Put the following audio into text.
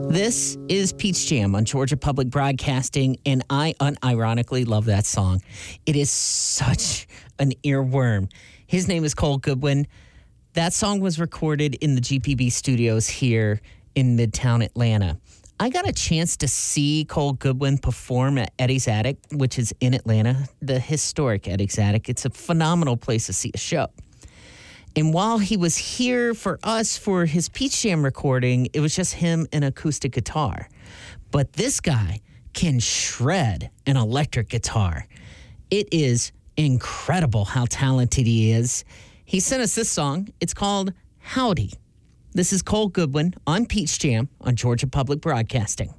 This is Peach Jam on Georgia Public Broadcasting, and I unironically love that song. It is such an earworm. His name is Cole Goodwin. That song was recorded in the GPB studios here in Midtown Atlanta. I got a chance to see Cole Goodwin perform at Eddie's Attic, which is in Atlanta, the historic Eddie's Attic. It's a phenomenal place to see a show. And while he was here for us for his Peach Jam recording, it was just him and acoustic guitar. But this guy can shred an electric guitar. It is incredible how talented he is. He sent us this song. It's called Howdy. This is Cole Goodwin on Peach Jam on Georgia Public Broadcasting.